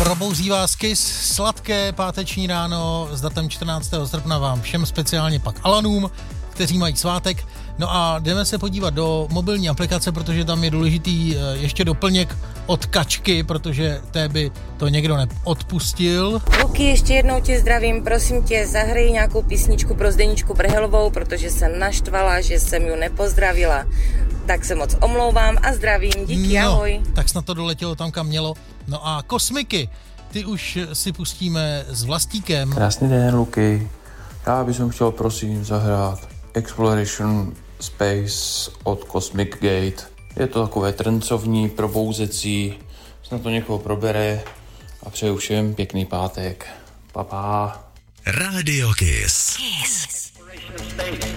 Probouzí vás Kiss, sladké páteční ráno s datem 14. srpna vám všem, speciálně pak Alanům, kteří mají svátek. No a jdeme se podívat do mobilní aplikace, protože tam je důležitý ještě doplněk od Kačky, protože té by to někdo neodpustil. Luky, ještě jednou tě zdravím, prosím tě, zahraj nějakou písničku pro Zdeničku Brhelovou, protože jsem naštvala, že jsem ju nepozdravila. Tak se moc omlouvám a zdravím, díky, ahoj. Tak snad to doletělo tam, kam mělo. No a Kosmiky, ty už si pustíme s Vlastíkem. Krásný den, Luky. Já bych chtěl prosím zahrát Exploration Space od Cosmic Gate. Je to takové trencovní, probouzecí, snad to někoho probere a přeju všem pěkný pátek. Pa, pa. Radio Kiss.